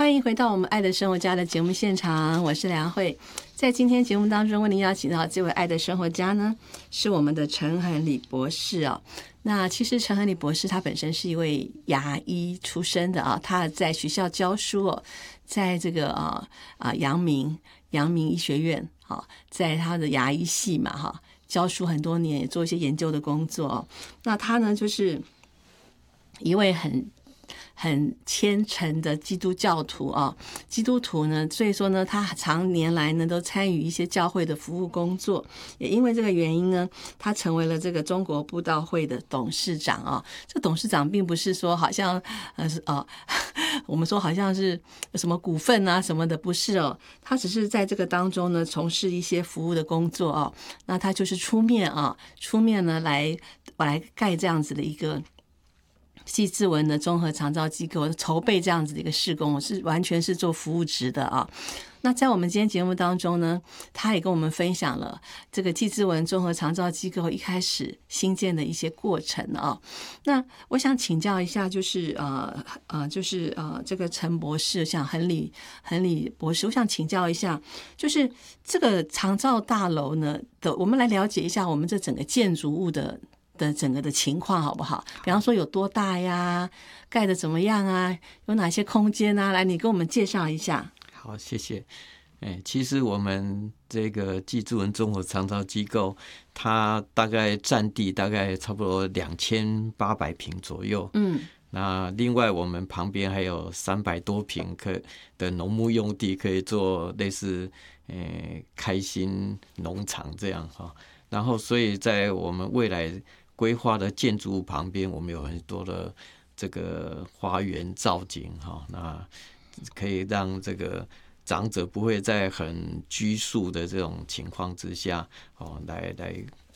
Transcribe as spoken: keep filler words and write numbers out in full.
欢迎回到我们爱的生活家的节目现场，我是梁慧。在今天节目当中为您邀请到这位爱的生活家呢，是我们的陈恒礼博士哦。那其实陈恒礼博士他本身是一位牙医出身的啊，他在学校教书哦，在这个啊啊阳明阳明医学院啊，在他的牙医系嘛哈，教书很多年，也做一些研究的工作哦。那他呢就是一位很很虔诚的基督教徒啊，基督徒呢，所以说呢，他常年来呢都参与一些教会的服务工作，也因为这个原因呢，他成为了这个中国布道会的董事长啊。这董事长并不是说好像呃哦，我们说好像是什么股份啊什么的，不是哦，他只是在这个当中呢从事一些服务的工作哦。那他就是出面啊，出面呢来来盖这样子的一个细字文的综合长照机构，筹备这样子的一个事工，我是完全是做服务职的啊。那在我们今天节目当中呢，他也跟我们分享了这个季志文综合长照机构一开始新建的一些过程啊。那我想请教一下，就是呃呃，就是呃，这个陈博士，像恒礼恒礼博士，我想请教一下，就是这个长照大楼呢的，我们来了解一下我们这整个建筑物的。的整个的情况好不好？比方说有多大呀，盖的怎么样啊，有哪些空间啊？来，你跟我们介绍一下。 好，谢谢。哎，其实我们这个季志文综合长照机构，它大概占地大概差不多两千八百平左右。嗯，那另外我们旁边还有三百多平可的农牧用地，可以做类似呃开心农场这样哈。然后，所以在我们未来规划的建筑物旁边，我们有很多的这个花园造景哈，那可以让这个长者不会在很拘束的这种情况之下哦，来来